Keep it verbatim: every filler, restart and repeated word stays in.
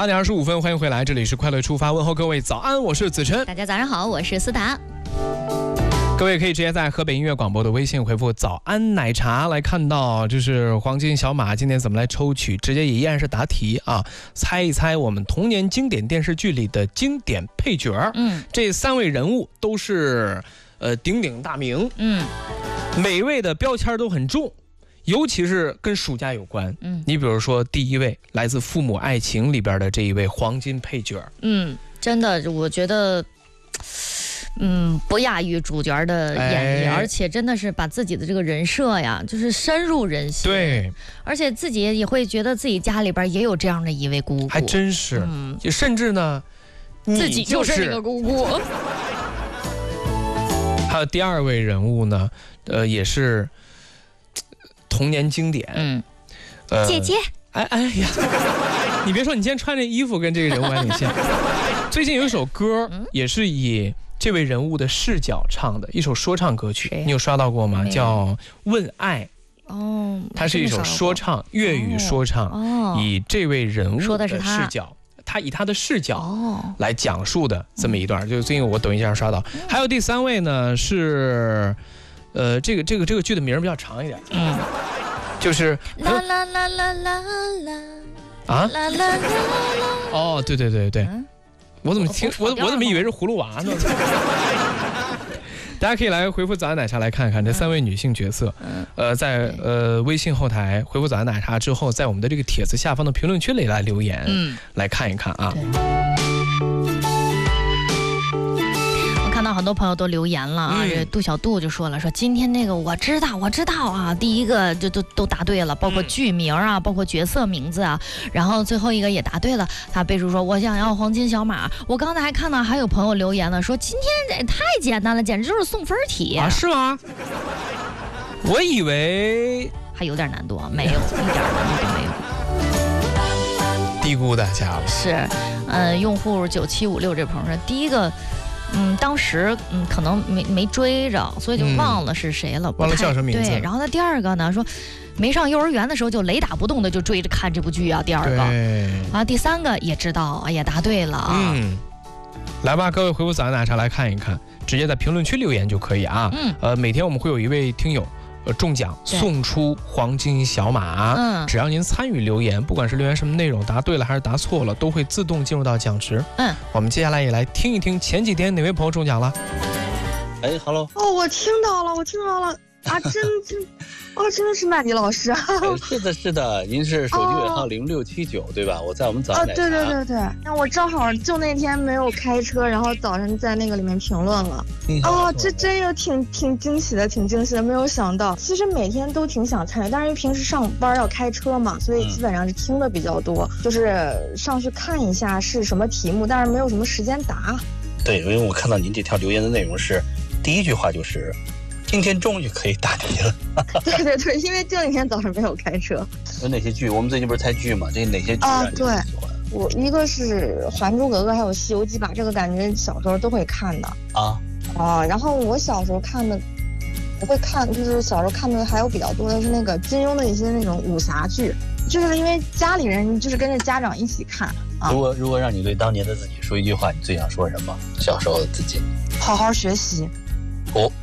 八点二十五分，欢迎回来，这里是快乐出发，问候各位早安，我是子琛。 大家早上好，我是思达。 各位可以直接在河北音乐广播的微信回复早安奶茶来看到，就是黄金小马今天怎么来抽取，直接也依然是答题啊，猜一猜我们童年经典电视剧里的经典配角。嗯，这三位人物都是呃鼎鼎大名，嗯，每位的标签都很重，尤其是跟暑假有关。嗯，你比如说第一位来自《父母爱情》里边的这一位黄金配角。嗯， 真的，我觉得。嗯，不亚于主角的演绎、哎，而且真的是把自己的这个人设呀，就是深入人心。对，而且自己也会觉得自己家里边也有这样的一位姑姑， 还真是。嗯，甚至呢， 自己就是那个姑姑。 还有第二位人物呢，呃，也是童年经典。嗯， 呃、姐姐。 哎哎呀，你别说，你今天穿这衣服跟这个人物还挺像。最近有一首歌，也是以这位人物的视角唱的一首说唱歌曲，你有刷到过吗？叫《问爱》。哦，它是一首说唱，粤语说唱，哦，以这位人物的视角，他以他的视角来讲述的这么一段，就是最近我抖音上刷到。还有第三位呢是，呃，这个这个这个剧的名比较长一点，嗯，就是啦啦啦啦啦啦啊啦啦啦啦，哦，对对对对。我怎么听我我怎么以为是葫芦娃呢？大家可以来回复早安奶茶来看看这三位女性角色。呃，在呃微信后台回复早安奶茶之后，在我们的这个帖子下方的评论区里来留言，嗯，来看一看啊。 看到很多朋友都留言了啊，这、嗯、杜小杜就说了，说今天那个我知道我知道啊，第一个就都都答对了，包括剧名啊，包括角色名字啊，然后最后一个也答对了。他备注说我想要黄金小马。我刚才还看到还有朋友留言了，说今天这太简单了，简直就是送分题啊！是吗？我以为还有点难度，没有，一点难度都没有。低估大家了。 是，呃，用户九七五六这朋友说第一个。嗯，当时嗯可能没没追着，所以就忘了是谁了，嗯、 忘了叫什么名字。 对，然后他第二个呢说，没上幼儿园的时候就雷打不动的就追着看这部剧啊。第二个，啊，第三个也知道，也答对了啊。嗯， 来吧，各位回复早安奶茶来看一看，直接在评论区留言就可以啊。嗯，呃，每天我们会有一位听友。呃，中奖送出黄金小马，嗯，只要您参与留言，不管是留言什么内容，答对了还是答错了，都会自动进入到奖池。嗯，我们接下来也来听一听前几天哪位朋友中奖了。 哎 ，Hello。 哦，我听到了，我听到了啊，真真，哦，真的是麦迪老师啊。 是的，是的，您是手机尾号零六七九对吧？我在我们早上。 啊，对对对对，那我正好就那天没有开车，然后早上在那个里面评论了。哦，这真有挺挺惊喜的，挺惊喜的，没有想到。其实每天都挺想参与，但是因为平时上班要开车嘛，所以基本上是听的比较多，嗯、就是上去看一下是什么题目，但是没有什么时间答。 对，因为我看到您这条留言的内容是，第一句话就是。今天终于可以答题了。 对对对，因为就那天早上没有开车。 有哪些剧？我们最近不是猜剧嘛？这哪些剧啊？对，我一个是《还珠格格》，还有《西游记》吧，这个感觉小时候都会看的。啊啊！然后我小时候看的，我会看，就是小时候看的还有比较多的是那个金庸的一些那种武侠剧，就是因为家里人就是跟着家长一起看。啊、 如果如果让你对当年的自己说一句话，你最想说什么？小时候的自己， 好好学习。 哦，